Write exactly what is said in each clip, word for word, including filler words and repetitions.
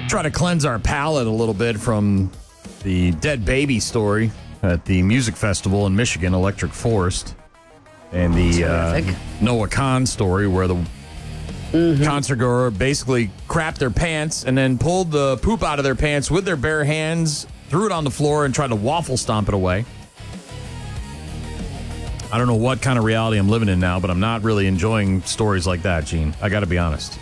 Try to cleanse our palate a little bit from the dead baby story at the music festival in Michigan, Electric Forest, and the uh, Noah Khan story where the mm-hmm. concert goer basically crapped their pants and then pulled the poop out of their pants with their bare hands, threw it on the floor, and tried to waffle stomp it away. I don't know what kind of reality I'm living in now, but I'm not really enjoying stories like that, Gene. I got to be honest.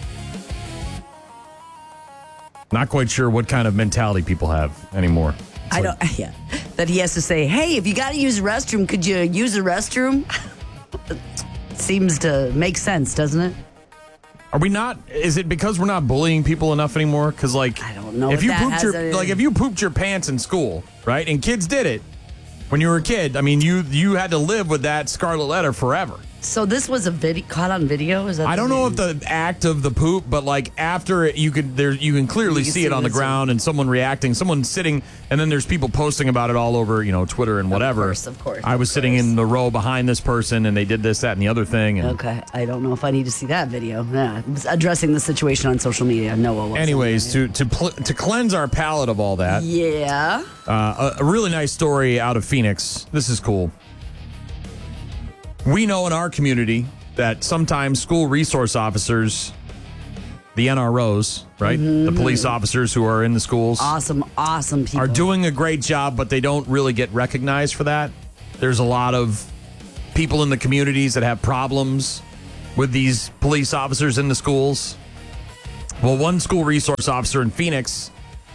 Not quite sure what kind of mentality people have anymore. It's I like, don't, yeah. That he has to say, hey, if you got to use the restroom, could you use the restroom? Seems to make sense, doesn't it? Are we not? Is it because we're not bullying people enough anymore? Because, like, I don't know if if you that pooped has your a- like if you pooped your pants in school, right? And kids did it when you were a kid. I mean, you you had to live with that scarlet letter forever. So this was a video caught on video? Is that I don't the know if the act of the poop, but like after it, you could there you can clearly You can see, see it on the this ground and someone reacting, someone sitting, and then there's people posting about it all over, you know, Twitter and whatever. Of course, of course. I was of sitting course. in the row behind this person, and they did this, that, and the other thing. And Okay, I don't know if I need to see that video. Yeah, I was addressing the situation on social media. No, it wasn't. anyways, to to pl- to cleanse our palate of all that, Yeah. uh, a, a really nice story out of Phoenix. This is cool. We know in our community that sometimes school resource officers, the N R Os, right? Mm-hmm. The police officers who are in the schools Awesome, awesome people. are doing a great job, but they don't really get recognized for that. There's a lot of people in the communities that have problems with these police officers in the schools. Well, one school resource officer in Phoenix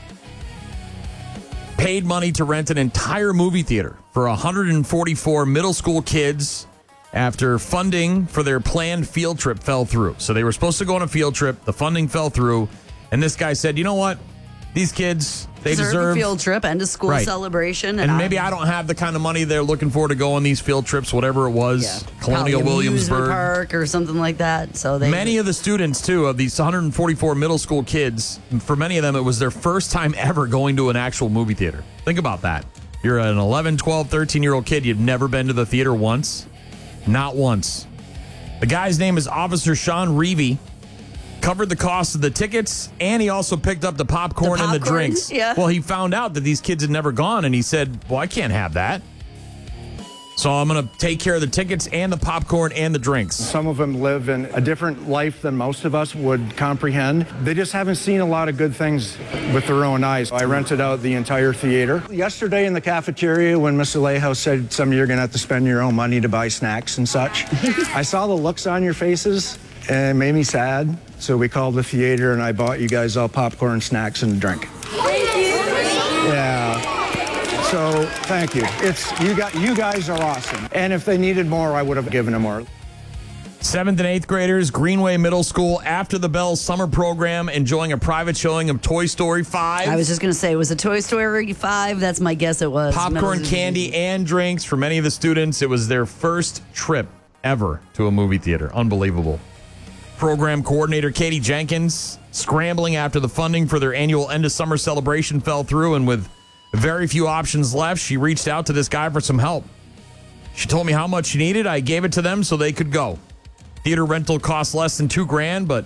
paid money to rent an entire movie theater for one hundred forty-four middle school kids after funding for their planned field trip fell through. So they were supposed to go on a field trip. The funding fell through. And this guy said, you know what? These kids, they deserve, deserve... a field trip and a school Right. celebration. And maybe I don't have the kind of money they're looking for to go on these field trips, whatever it was, Yeah. Colonial Probably amusement Williamsburg. Park or something like that. So they Many of the students, too, of these one hundred forty-four middle school kids, for many of them, it was their first time ever going to an actual movie theater. Think about that. You're an eleven, twelve, thirteen-year-old kid. You've never been to the theater once. Not once. The guy's name is Officer Sean Reevy. Covered the cost of the tickets, and he also picked up the popcorn, The and the popcorn? drinks. Yeah. Well, he found out that these kids had never gone, and he said, well, I can't have that. So I'm going to take care of the tickets and the popcorn and the drinks. Some of them live in a different life than most of us would comprehend. They just haven't seen a lot of good things with their own eyes. I rented out the entire theater. Yesterday in the cafeteria, when Miss Alejo said some of you are going to have to spend your own money to buy snacks and such, I saw the looks on your faces, and it made me sad. So we called the theater, and I bought you guys all popcorn, snacks, and a drink. Thank you. Yeah. So thank you. It's you got you guys are awesome. And if they needed more, I would have given them more. Seventh and eighth graders, Greenway Middle School, After the Bell summer program, enjoying a private showing of Toy Story five. I was just going to say, it was a Toy Story five. That's my guess it was. Popcorn, candy, and drinks for many of the students. It was their first trip ever to a movie theater. Unbelievable. Program coordinator Katie Jenkins scrambling after the funding for their annual end of summer celebration fell through, and with very few options left, she reached out to this guy for some help. She told me how much she needed. I gave it to them so they could go. Theater rental cost less than two grand, but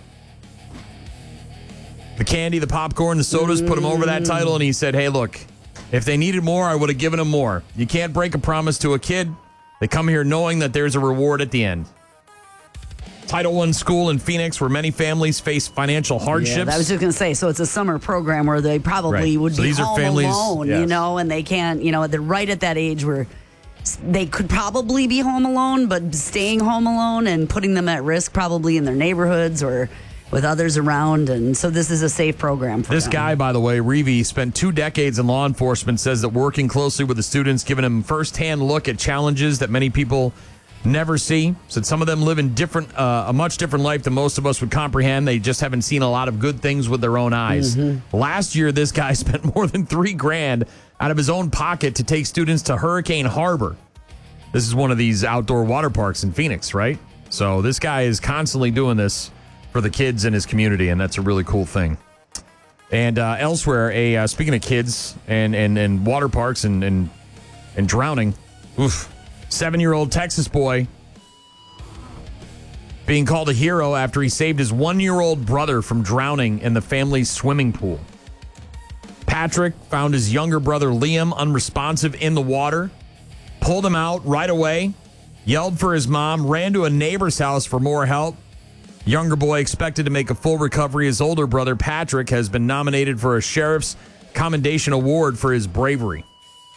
the candy, the popcorn, the sodas put him over that title, and he said, hey, look, if they needed more, I would have given them more. You can't break a promise to a kid. They come here knowing that there's a reward at the end. Title one school in Phoenix where many families face financial hardships. Yeah, I was just going to say, so it's a summer program where they probably Right. would So be these are home families- alone, you yes. know, and they can't, you know, they're right at that age where s- they could probably be home alone, but staying home alone and putting them at risk probably in their neighborhoods or with others around. And so this is a safe program for This them. guy, by the way, Reevy, spent two decades in law enforcement, says that working closely with the students, giving him firsthand look at challenges that many people never see. Said some of them live in different, uh, a much different life than most of us would comprehend. They just haven't seen a lot of good things with their own eyes. Mm-hmm. Last year, this guy spent more than three grand out of his own pocket to take students to Hurricane Harbor. This is one of these outdoor water parks in Phoenix, right? So this guy is constantly doing this for the kids in his community, and that's a really cool thing. And uh, elsewhere, a uh, speaking of kids and, and, and water parks and, and, and drowning, oof. Seven-year-old Texas boy being called a hero after he saved his one-year-old brother from drowning in the family's swimming pool. Patrick found his younger brother Liam unresponsive in the water, pulled him out right away, yelled for his mom, ran to a neighbor's house for more help. Younger boy expected to make a full recovery. His older brother Patrick has been nominated for a Sheriff's Commendation Award for his bravery.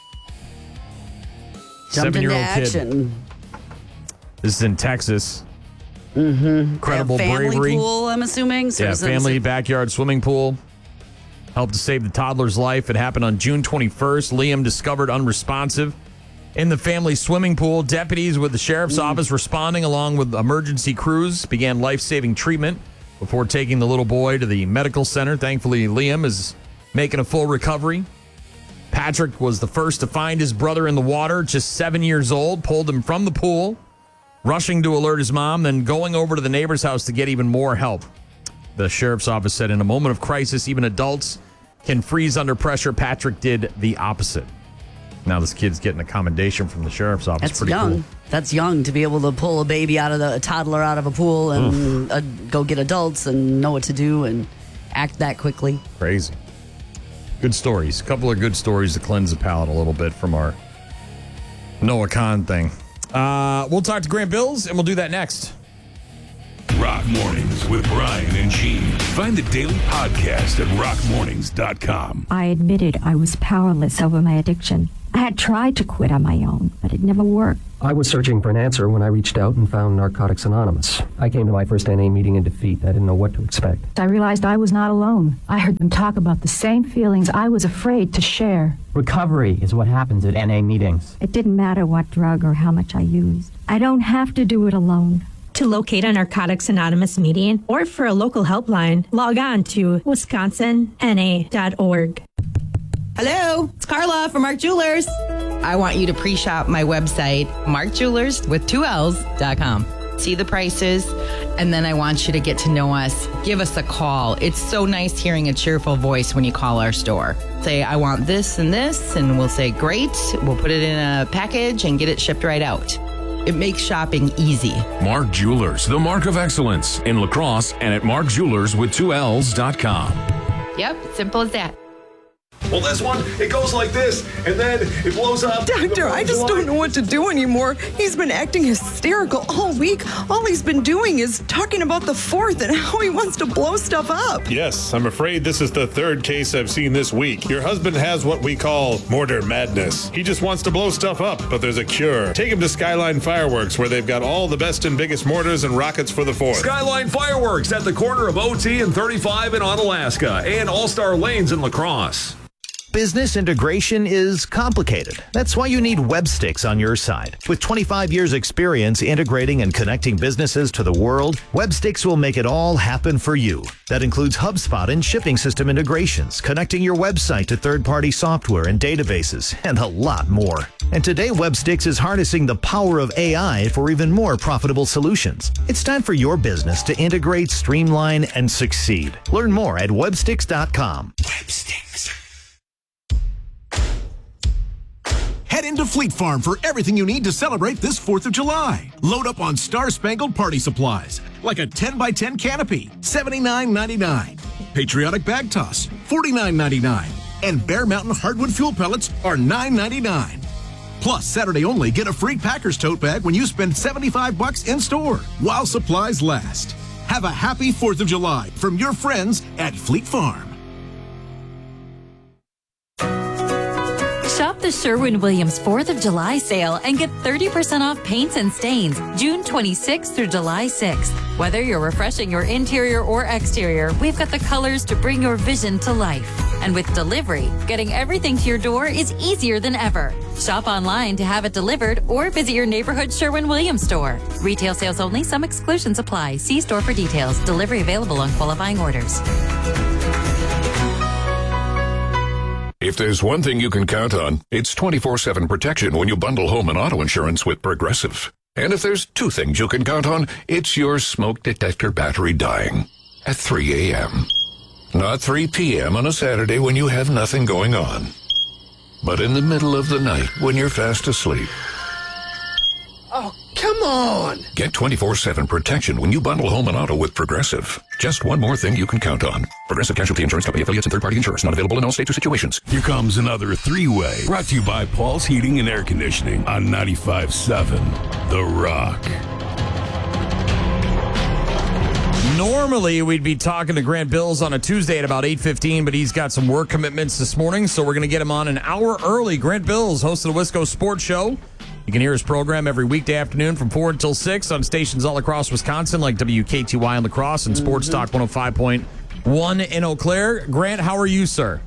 Jumped into Seven-year-old action. kid. This is in Texas. Mm-hmm. Incredible family bravery. Pool, I'm assuming. So Yeah, it's- family backyard swimming pool. Helped to save the toddler's life. It happened on June twenty-first. Liam discovered unresponsive in the family swimming pool. Deputies with the sheriff's mm. office responding along with emergency crews began life-saving treatment before taking the little boy to the medical center. Thankfully, Liam is making a full recovery. Patrick was the first to find his brother in the water, just seven years old, pulled him from the pool, rushing to alert his mom, then going over to the neighbor's house to get even more help. The sheriff's office said in a moment of crisis, even adults can freeze under pressure. Patrick did the opposite. Now this kid's getting a commendation from the sheriff's office. That's Pretty young. cool. That's young to be able to pull a baby out of the a toddler out of a pool and uh, go get adults and know what to do and act that quickly. Crazy. Good stories. A couple of good stories to cleanse the palate a little bit from our Noah Khan thing. Uh, we'll talk to Grant Bills, and we'll do that next. Rock Mornings with Brian and Gene. Find the daily podcast at rock mornings dot com. I admitted I was powerless over my addiction. I had tried to quit on my own, but it never worked. I was searching for an answer when I reached out and found Narcotics Anonymous. I came to my first N A meeting in defeat. I didn't know what to expect. I realized I was not alone. I heard them talk about the same feelings I was afraid to share. Recovery is what happens at N A meetings. It didn't matter what drug or how much I used. I don't have to do it alone. To locate a Narcotics Anonymous meeting or for a local helpline, log on to wisconsin n a dot org. Hello, it's Carla from Mark Jewelers. I want you to pre-shop my website, mark jewelers with two L's dot com. See the prices, and then I want you to get to know us. Give us a call. It's so nice hearing a cheerful voice when you call our store. Say, I want this and this, and we'll say, great. We'll put it in a package and get it shipped right out. It makes shopping easy. Mark Jewelers, the mark of excellence in La Crosse and at mark jewelers with two L's dot com. Yep, simple as that. Well, this one, it goes like this, and then it blows up. Doctor, I just don't know what to do anymore. He's been acting hysterical all week. All he's been doing is talking about the fourth and how he wants to blow stuff up. Yes, I'm afraid this is the third case I've seen this week. Your husband has what we call mortar madness. He just wants to blow stuff up, but there's a cure. Take him to Skyline Fireworks, where they've got all the best and biggest mortars and rockets for the fourth. Skyline Fireworks at the corner of O T and thirty-five in Onalaska and All-Star Lanes in La Crosse. Business integration is complicated. That's why you need Websticks on your side. With twenty-five years experience integrating and connecting businesses to the world, Websticks will make it all happen for you. That includes HubSpot and shipping system integrations, connecting your website to third-party software and databases, and a lot more. And today, Websticks is harnessing the power of A I for even more profitable solutions. It's time for your business to integrate, streamline, and succeed. Learn more at websticks dot com. Websticks. Head into Fleet Farm for everything you need to celebrate this fourth of July. Load up on star-spangled party supplies, like a ten by ten canopy, seventy-nine ninety-nine. Patriotic bag toss, forty-nine ninety-nine. And Bear Mountain hardwood fuel pellets are nine ninety-nine. Plus, Saturday only, get a free Packers tote bag when you spend seventy-five bucks in store, while supplies last. Have a happy fourth of July from your friends at Fleet Farm. Shop the Sherwin-Williams fourth of July sale and get thirty percent off paints and stains June twenty-sixth through July sixth. Whether you're refreshing your interior or exterior, we've got the colors to bring your vision to life. And with delivery, getting everything to your door is easier than ever. Shop online to have it delivered or visit your neighborhood Sherwin-Williams store. Retail sales only. Some exclusions apply. See store for details. Delivery available on qualifying orders. If there's one thing you can count on, it's twenty-four seven protection when you bundle home and auto insurance with Progressive. And if there's two things you can count on, it's your smoke detector battery dying at three a.m. Not three p.m. on a Saturday when you have nothing going on, but in the middle of the night when you're fast asleep. Oh, come on! Get twenty-four seven protection when you bundle home and auto with Progressive. Just one more thing you can count on. Progressive Casualty Insurance Company, affiliates, and third-party insurance. Not available in all states or situations. Here comes another three-way. Brought to you by Paul's Heating and Air Conditioning on ninety-five point seven The Rock. Normally, we'd be talking to Grant Bills on a Tuesday at about eight fifteen, but he's got some work commitments this morning, so we're going to get him on an hour early. Grant Bills, host of the Wisco Sports Show. You can hear his program every weekday afternoon from four until six on stations all across Wisconsin, like W K T Y in La Crosse and mm-hmm. Sports Talk one oh five point one in Eau Claire. Grant, how are you, sir?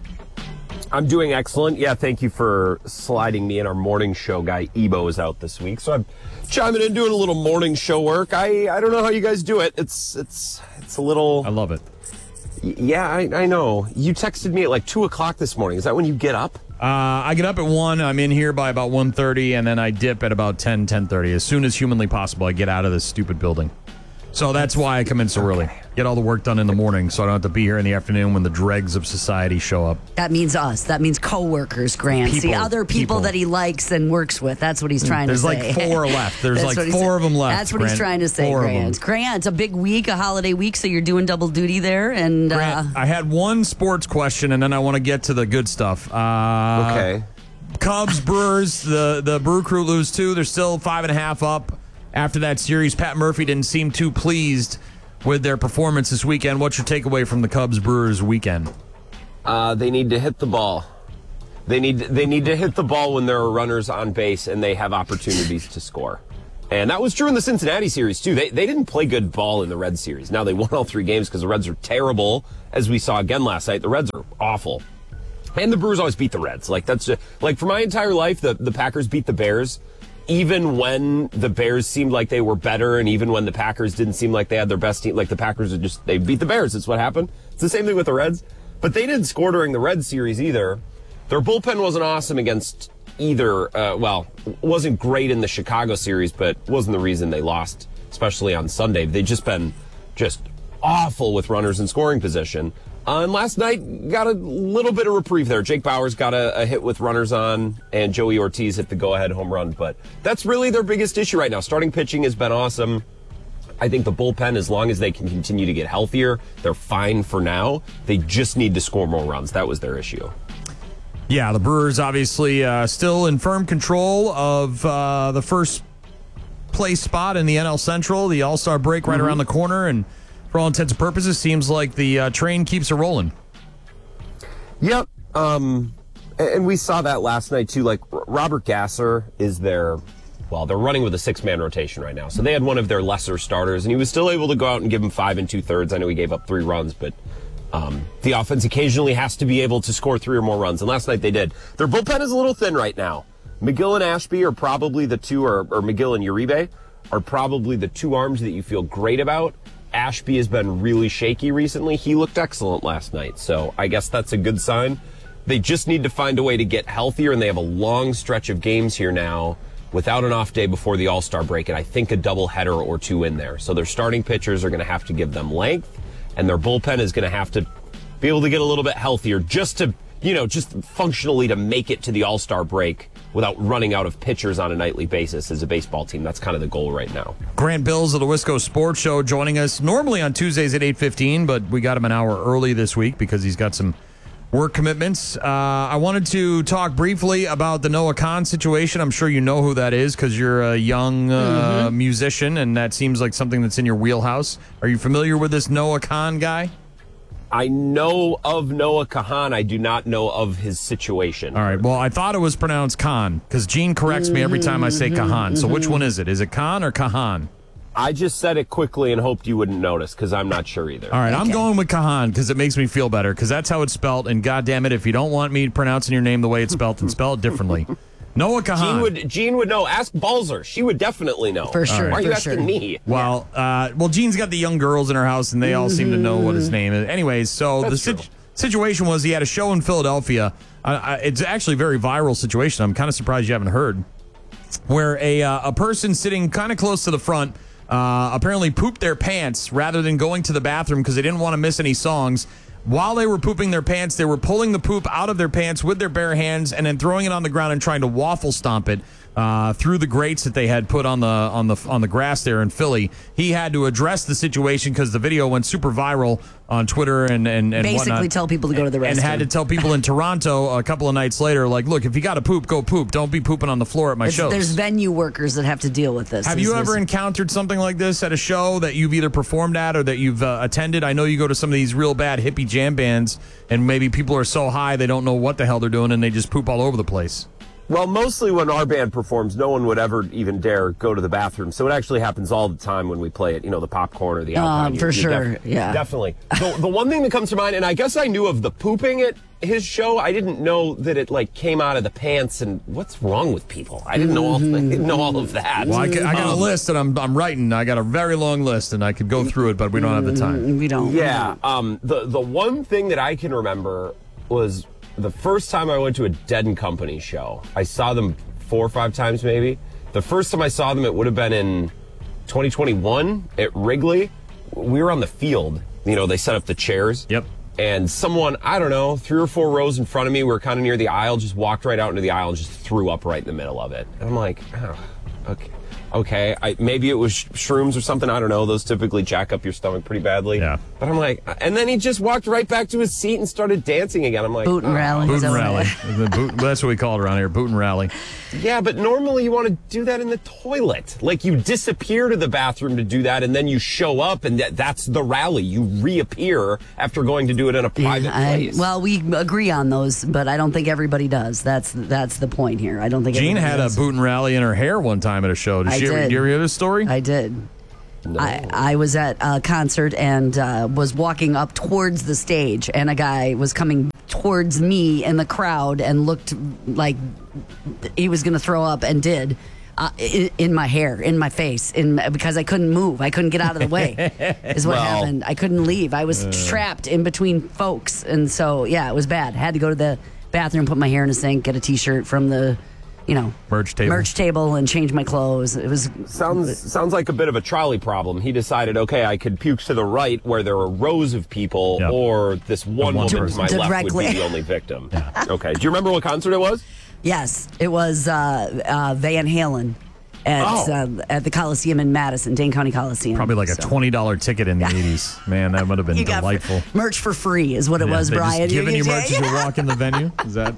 I'm doing excellent. Yeah, thank you for sliding me in. Our morning show guy, Ebo, is out this week, so I'm chiming in, doing a little morning show work. I, I don't know how you guys do it. It's it's it's a little... I love it. Y- yeah, I, I know. You texted me at like two o'clock this morning. Is that when you get up? Uh, I get up at one. I'm in here by about one thirty, and then I dip at about ten, ten thirty. As soon as humanly possible, I get out of this stupid building. So that's why I come in so early. Get all the work done in the morning so I don't have to be here in the afternoon when the dregs of society show up. That means us. That means coworkers, Grant. People, the other people, people that he likes and works with. That's what he's trying There's to say. There's like four left. There's like four of them left. That's what Grant. he's trying to say, four Grant. Grant, it's a big week, a holiday week, so you're doing double duty there. And Grant, uh, I had one sports question, and then I want to get to the good stuff. Uh, okay. Cubs, Brewers, the, the Brew Crew lose two. They're still five and a half up after that series. Pat Murphy didn't seem too pleased with their performance this weekend. What's your takeaway from the Cubs-Brewers weekend? Uh, they need to hit the ball. They need they need to hit the ball when there are runners on base and they have opportunities to score. And that was true in the Cincinnati series, too. They they didn't play good ball in the Reds series. Now, they won all three games because the Reds are terrible, as we saw again last night. The Reds are awful. And the Brewers always beat the Reds. Like, that's just, like for my entire life, the, the Packers beat the Bears. Even when the Bears seemed like they were better, and even when the Packers didn't seem like they had their best team, like the Packers are just, they beat the Bears. That's what happened. It's the same thing with the Reds. But they didn't score during the Reds series either. Their bullpen wasn't awesome against either, uh, well, wasn't great in the Chicago series, but wasn't the reason they lost, especially on Sunday. They've just been just awful with runners in scoring position. Uh, and last night, got a little bit of reprieve there. Jake Bauers got a, a hit with runners on, and Joey Ortiz hit the go-ahead home run. But that's really their biggest issue right now. Starting pitching has been awesome. I think the bullpen, as long as they can continue to get healthier, they're fine for now. They just need to score more runs. That was their issue. Yeah, the Brewers obviously uh, still in firm control of uh, the first place spot in the N L Central. The All-Star break right mm-hmm. around the corner, and for all intents and purposes, seems like the uh, train keeps it rolling. Yep. Um, and we saw that last night, too. Like, Robert Gasser is their, well, they're running with a six-man rotation right now. So they had one of their lesser starters, and he was still able to go out and give him five and two-thirds. I know he gave up three runs, but um, the offense occasionally has to be able to score three or more runs. And last night they did. Their bullpen is a little thin right now. McGill and Ashby are probably the two, or, or McGill and Uribe are probably the two arms that you feel great about. Ashby has been really shaky recently. He looked excellent last night, so I guess that's a good sign. They just need to find a way to get healthier, and they have a long stretch of games here now without an off day before the All-Star break, and I think a doubleheader or two in there. So their starting pitchers are going to have to give them length, and their bullpen is going to have to be able to get a little bit healthier just to, you know, just functionally to make it to the All-Star break without running out of pitchers on a nightly basis as a baseball team. That's kind of the goal right now. Grant Bills of the Wisco Sports Show joining us normally on Tuesdays at eight fifteen, but we got him an hour early this week because he's got some work commitments. Uh, I wanted to talk briefly about the Noah Khan situation. I'm sure you know who that is because you're a young uh, mm-hmm. musician, and that seems like something that's in your wheelhouse. Are you familiar with this Noah Khan guy? I know of Noah Kahan. I do not know of his situation. All right. Well, I thought it was pronounced Khan because Gene corrects me every time I say Kahan. So which one is it? Is it Khan or Kahan? I just said it quickly and hoped you wouldn't notice because I'm not sure either. All right. Okay. I'm going with Kahan because it makes me feel better because that's how it's spelled. And God damn it, if you don't want me pronouncing your name the way it's spelled, then spell it differently. Noah Kahan. Gene would, Gene would know. Ask Balzer. She would definitely know. For sure. Why are you for asking sure. me? Well, uh, well, Gene's got the young girls in her house, and they all seem to know what his name is. Anyways, so That's the situ- true. situation was he had a show in Philadelphia. Uh, I, it's actually a very viral situation. I'm kind of surprised you haven't heard. Where a uh, a person sitting kind of close to the front uh, apparently pooped their pants rather than going to the bathroom because they didn't want to miss any songs. While they were pooping their pants, they were pulling the poop out of their pants with their bare hands and then throwing it on the ground and trying to waffle stomp it. uh, through the grates that they had put on the on the on the grass there in Philly. He had to address the situation because the video went super viral on Twitter and and, and basically whatnot. tell people to go to the restroom. And had to tell people in Toronto a couple of nights later, like, look, if you got to poop, go poop. Don't be pooping on the floor at my It's- shows. There's venue workers that have to deal with this. Have This you is- ever encountered something like this at a show that you've either performed at or that you've uh, attended? I know you go to some of these real bad hippie jam bands, and maybe people are so high they don't know what the hell they're doing, and they just poop all over the place. Well, mostly when our band performs, no one would ever even dare go to the bathroom. So it actually happens all the time when we play it, you know, the Popcorn or the Alpine. Uh, for You're- you're sure, def- yeah. Definitely. The, the one thing that comes to mind, and I guess I knew of the pooping at his show, I didn't know that it, like, came out of the pants, and what's wrong with people? I didn't know all, I didn't know all of that. Well, I, ca- I got a Um, list that I'm, I'm writing. I got a very long list, and I could go through it, but we don't have the time. We don't. Yeah. Um, the, the one thing that I can remember was the first time I went to a Dead and Company show. I saw them four or five times maybe. The first time I saw them, it would have been in twenty twenty-one at Wrigley. We were on the field. You know, they set up the chairs. Yep. And someone, I don't know, three or four rows in front of me, we were kind of near the aisle, just walked right out into the aisle and just threw up right in the middle of it. And I'm like, oh, okay. Okay, I, maybe it was sh- shrooms or something. I don't know. Those typically jack up your stomach pretty badly. Yeah. But I'm like, and then he just walked right back to his seat and started dancing again. I'm like, Boot and oh. rally. Boot Is and that rally. what The boot- that's what we call it around here, boot and rally. Yeah, but normally you want to do that in the toilet. Like you disappear to the bathroom to do that, and then you show up, and that, that's the rally. You reappear after going to do it in a private Yeah, I- place. well, we agree on those, but I don't think everybody does. That's that's the point here. I don't think Jean everybody had does. a boot and rally in her hair one time at a show. Did I she ever, did. did you ever hear this story? I did. No. I, I was at a concert and uh, was walking up towards the stage, and a guy was coming towards me in the crowd and looked like he was going to throw up, and did. Uh, in, in my hair, in my face, in because I couldn't move. I couldn't get out of the way. Is what Well. happened. I couldn't leave. I was Uh. trapped in between folks, and so yeah, it was bad. Had to go to the bathroom, put my hair in a sink, get a T-shirt from the, you know, Merch table. merch table, and change my clothes. It was Sounds sounds like a bit of a trolley problem. He decided, okay, I could puke to the right where there are rows of people, Yep. or this one one woman to person. my left would Directly. be the only victim. Okay. Do you remember what concert it was? Yes, it was uh, uh, Van Halen at Oh. uh, at the Coliseum in Madison, Dane County Coliseum. Probably like a So. twenty dollars ticket in the eighties. Man, that would have been You got delightful. merch for free is what it Yeah, was, they Brian. Just giving you Yeah, merch as you yeah. walk in the venue. Is that?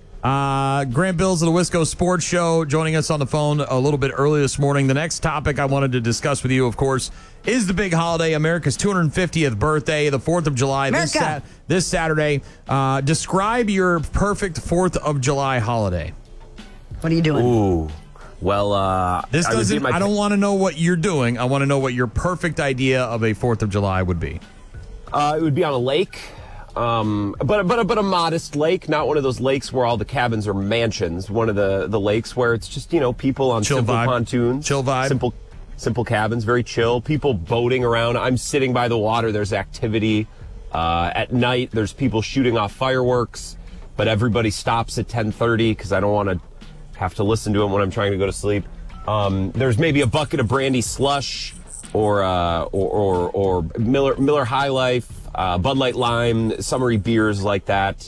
Uh, Grant Bills of the Wisco Sports Show joining us on the phone a little bit early this morning. The next topic I wanted to discuss with you, of course, is the big holiday, America's two hundred fiftieth birthday, the fourth of July, this, America. Sat- this Saturday. Uh, describe your perfect fourth of July holiday. What are you doing? Ooh. Well, uh, This I would doesn't. be my I don't want to know what you're doing. I want to know what your perfect idea of a Fourth of July would be. Uh, it would be on a lake, um, but but but a modest lake, not one of those lakes where all the cabins are mansions. One of the, the lakes where it's just, you know, people on Chill simple vibe. pontoons, Chill vibe. simple simple cabins, very chill. People boating around. I'm sitting by the water. There's activity uh, at night. There's people shooting off fireworks, but everybody stops at ten thirty because I don't want to have to listen to them when I'm trying to go to sleep. Um, there's maybe a bucket of brandy slush, or uh, or, or or Miller Miller High Life, uh, Bud Light Lime, summery beers like that.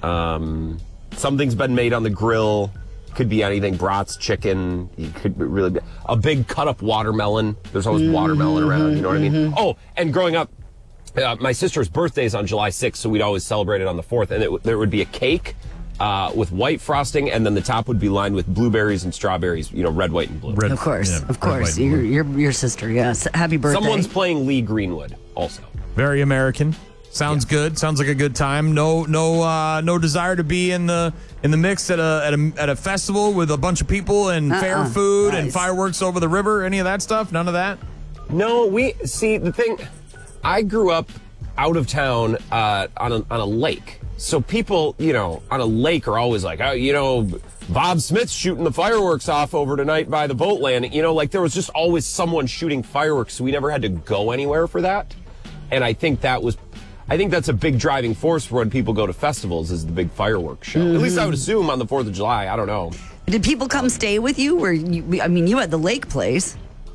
Um, something's been made on the grill. Could be anything. Brats, chicken. You could really be a big cut up watermelon. There's always watermelon around. You know what I mean? Oh, and growing up, uh, my sister's birthday is on July sixth, so we'd always celebrate it on the fourth, and it, there would be a cake uh, with white frosting, and then the top would be lined with blueberries and strawberries, you know, red, white, and blue. Red, Of course, yeah, of red, course. white, and Your, blue. your your sister, yes. Happy birthday. Someone's playing Lee Greenwood also. Very American. Sounds good. Sounds like a good time. No, no, uh, no desire to be in the in the mix at a at a at a festival with a bunch of people and Uh-uh. fair food and Nice. fireworks over the river. Any of that stuff? None of that. No, we see the thing. I grew up out of town uh, on a, on a lake, so people, you know, on a lake are always like, oh, you know, Bob Smith's shooting the fireworks off over tonight by the boat landing. You know, like there was just always someone shooting fireworks, so we never had to go anywhere for that. And I think that was, I think that's a big driving force for when people go to festivals is the big fireworks show. Mm-hmm. At least I would assume on the Fourth of July. I don't know. Did people come stay with you? Where you? I mean, you had the lake place.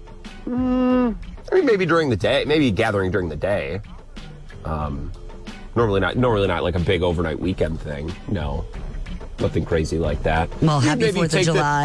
Mm, I mean, maybe during the day, maybe gathering during the day. Um, normally not, normally not like a big overnight weekend thing. No, nothing crazy like that. Well, You'd happy maybe Fourth of take the- July.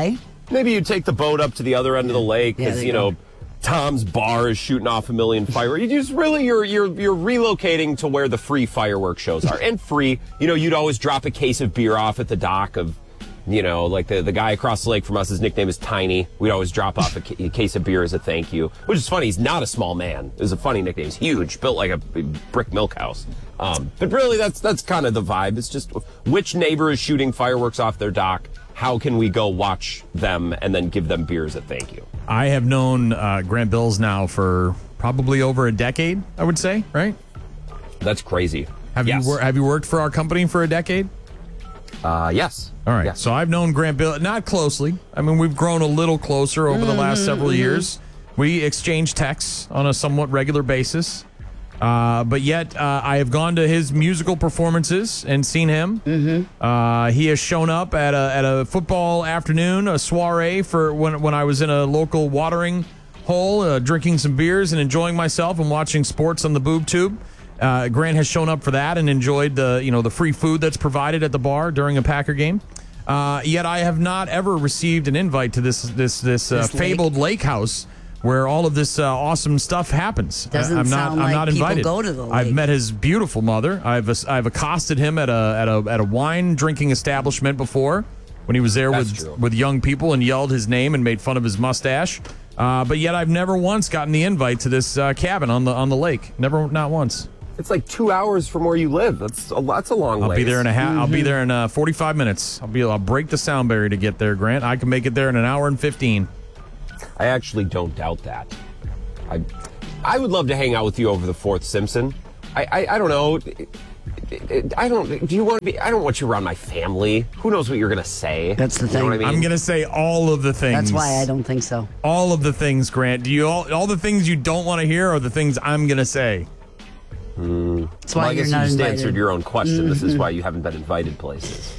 maybe you take the boat up to the other end of the lake Yeah, because, there you you know, go. Tom's bar is shooting off a million fireworks. You just really, you're, you're, you're relocating to where the free fireworks shows are. And free, you know, you'd always drop a case of beer off at the dock of, you know, like the, the guy across the lake from us, his nickname is Tiny. We'd always drop off a, ca- a case of beer as a thank you, which is funny. He's not a small man. It was a funny nickname. He's huge, built like a brick milk house. Um, but really, that's that's kind of the vibe. It's just which neighbor is shooting fireworks off their dock? How can we go watch them and then give them beer as a thank you? I have known uh, Grant Bills now for probably over a decade, I would say, right? That's crazy. Have Yes. you wor- have you worked for our company for a decade? Uh, yes. All right. Yes. So I've known Grant Bill, not closely. I mean, we've grown a little closer over the last several years. We exchange texts on a somewhat regular basis. Uh, but yet, uh, I have gone to his musical performances and seen him. Mm-hmm. Uh, he has shown up at a at a football afternoon, a soiree for when when I was in a local watering hole, uh, drinking some beers and enjoying myself and watching sports on the boob tube. Uh, Grant has shown up for that and enjoyed the you know the free food that's provided at the bar during a Packer game. Uh, yet I have not ever received an invite to this this this, uh, This lake. fabled lake house where all of this uh, awesome stuff happens. Doesn't I'm not, sound I'm like not people invited. go to the I've lake. met his beautiful mother. I've I've accosted him at a at a at a wine drinking establishment before when he was there That's with true. with young people and yelled his name and made fun of his mustache. Uh, but yet I've never once gotten the invite to this uh, cabin on the on the lake. Never, not once. It's like two hours from where you live. That's a, that's a long I'll ways. be there in a ha- I'll be there in uh, forty-five minutes. I'll be I'll break the sound barrier to get there, Grant. I can make it there in an hour and fifteen. I actually don't doubt that. I, I would love to hang out with you over the fourth Simpson. I, I, I don't know. I don't. Do you want to be? I don't want you around my family. Who knows what you're gonna say? That's the You know thing. what I mean? I'm gonna say all of the things. That's why I don't think so. All of the things, Grant. Do you all all the things you don't want to hear are the things I'm gonna say? Mm. That's why well, I you're guess not you just invited. answered your own question. Mm-hmm. This is why you haven't been invited places.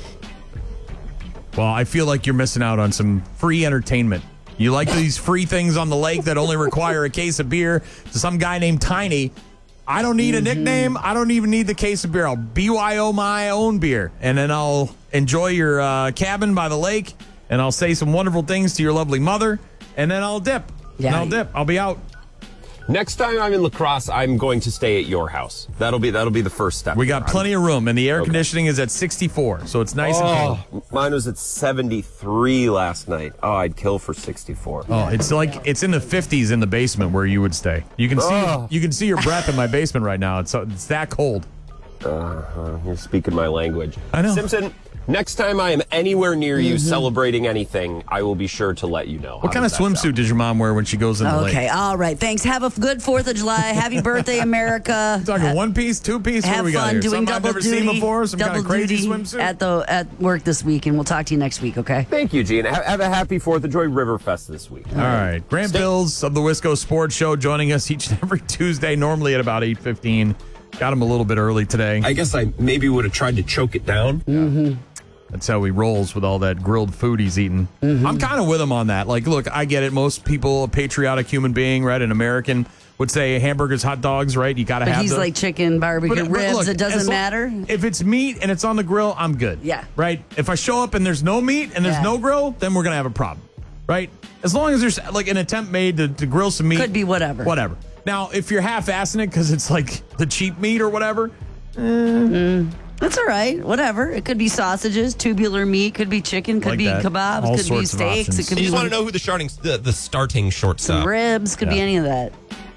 Well, I feel like you're missing out on some free entertainment. You like these free things on the lake that only require a case of beer to some guy named Tiny. I don't need a nickname. I don't even need the case of beer. I'll B Y O my own beer. And then I'll enjoy your uh, cabin by the lake. And I'll say some wonderful things to your lovely mother. And then I'll dip. Yeah. And I'll dip. I'll be out. Next time I'm in La Crosse, I'm going to stay at your house. That'll be that'll be the first step. We got there. plenty of room. And the air Okay. conditioning is at sixty-four. So it's nice and cold. Oh, mine was at seventy-three last night. Oh, I'd kill for sixty-four. Oh, it's like it's in the fifties in the basement where you would stay. You can see Oh. you can see your breath in my basement right now. It's it's that cold. Uh, you're speaking my language. I know. Simpson, next time I am anywhere near you celebrating anything, I will be sure to let you know. What kind of swimsuit does your mom wear when she goes in the lake? Okay, all right. Thanks. Have a good Fourth of July. Happy birthday, America. Talking one piece, two piece. What Have do we got fun here? doing Something I've double never duty. seen before. Some double kind of crazy duty swimsuit. at the at work this week, and we'll talk to you next week. Okay. Thank you, Gene. Have, have a happy fourth of Joy Riverfest this week. All right, Grant Bills of the Wisco Sports Show joining us each and every Tuesday, normally at about eight fifteen. Got him a little bit early today. I guess I maybe would have tried to choke it down. Mm-hmm. That's how he rolls with all that grilled food he's eating. Mm-hmm. I'm kind of with him on that. Like, look, I get it. Most people, a patriotic human being, right, an American, would say hamburgers, hot dogs, right? You got to But have he's the- like chicken, barbecue, But- but ribs. look, it doesn't as lo- matter. If it's meat and it's on the grill, I'm good. Yeah. Right? If I show up and there's no meat and there's Yeah. no grill, then we're going to have a problem. Right? As long as there's like an attempt made to, to grill some meat. Could be whatever. Whatever. Now, if you're half-assing it because it's like the cheap meat or whatever, Mm. That's all right. Whatever. It could be sausages, tubular meat, could be chicken, could Like be that. kebabs, All could be sorts of steaks, options. it could You be just want to know who the starting the, the starting shortstop. ribs, could be Yeah. any of that.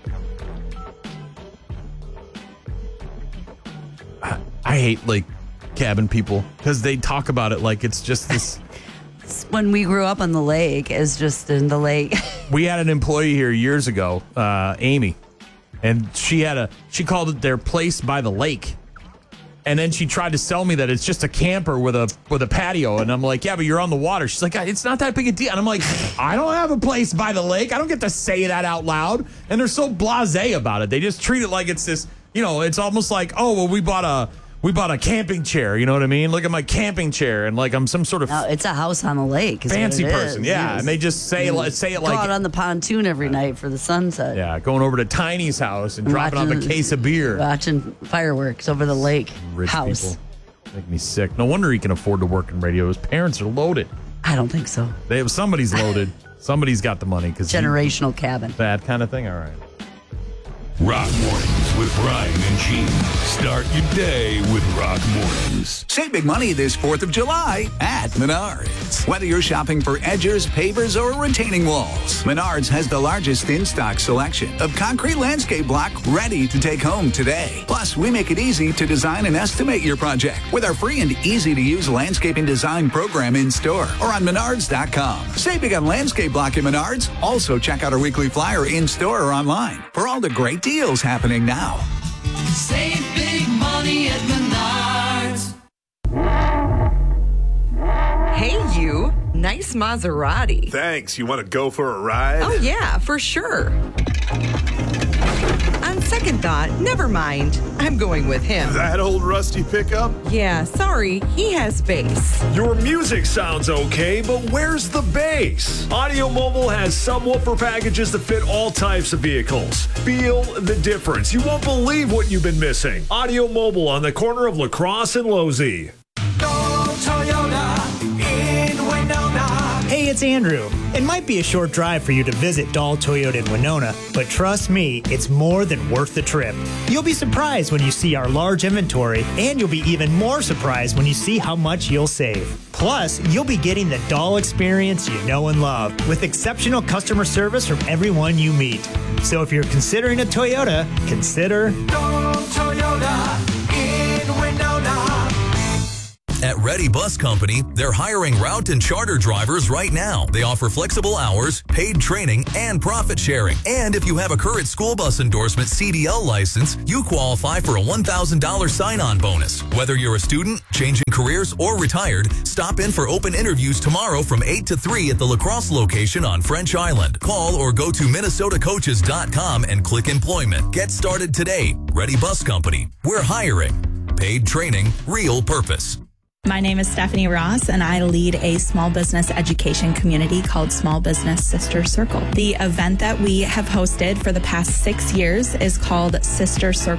I hate like cabin people because they talk about it like it's just this. When we grew up on the lake, it's just in the lake. We had an employee here years ago, uh, Amy, and she had a she called it their place by the lake. And then she tried to sell me that it's just a camper with a with a patio, and I'm like, yeah, but you're on the water. She's like, it's not that big a deal. And I'm like, I don't have a place by the lake. I don't get to say that out loud. And they're so blasé about it. They just treat it like it's this, you know, it's almost like, oh, well, we bought a we bought a camping chair. You know what I mean? Look at my camping chair, and like I'm some sort of No, it's a house on the lake. is what fancy it person. is. Yeah, Yes. and they just say You it, say it Go like out on the pontoon every night for the sunset. yeah, going over to Tiny's house and dropping off a Watching- case of beer. Watching fireworks over the lake Rich house. people make me sick. No wonder he can afford to work in radio. His parents are loaded. I don't think so. They have somebody's loaded. Somebody's got the money because Generational cabin. That kind of thing. All right. Rock Mornings with Brian and Gene. Start your day with Rock Mornings. Save big money this fourth of July at Menards. Whether you're shopping for edgers, pavers, or retaining walls, Menards has the largest in-stock selection of concrete landscape block ready to take home today. Plus, we make it easy to design and estimate your project with our free and easy-to-use landscaping design program in-store or on menards dot com. Save big on landscape block at Menards. Also, check out our weekly flyer in-store or online for all the great deals happening now. Save big money at Menards. Hey, you. Nice Maserati. Thanks. You want to go for a ride? Oh, yeah, for sure. On second thought, never mind. I'm going with him. That old rusty pickup? Yeah, sorry. He has bass. Your music sounds okay, but where's the bass? Audio Mobile has subwoofer packages that fit all types of vehicles. Feel the difference. You won't believe what you've been missing. Audio Mobile on the corner of La Crosse and Losey. Hey, it's Andrew. It might be a short drive for you to visit Dahl Toyota in Winona, but trust me, it's more than worth the trip. You'll be surprised when you see our large inventory, and you'll be even more surprised when you see how much you'll save. Plus, you'll be getting the Dahl experience you know and love, with exceptional customer service from everyone you meet. So if you're considering a Toyota, consider Dahl Toyota in Winona. At Ready Bus Company, they're hiring route and charter drivers right now. They offer flexible hours, paid training, and profit sharing. And if you have a current school bus endorsement C D L license, you qualify for a one thousand dollars sign-on bonus. Whether you're a student, changing careers, or retired, stop in for open interviews tomorrow from eight to three at the La Crosse location on French Island. Call or go to minnesota coaches dot com and click employment. Get started today. Ready Bus Company. We're hiring. Paid training, real purpose. My name is Stephanie Ross, and I lead a small business education community called Small Business Sister Circle. The event that we have hosted for the past six years is called Sister Circle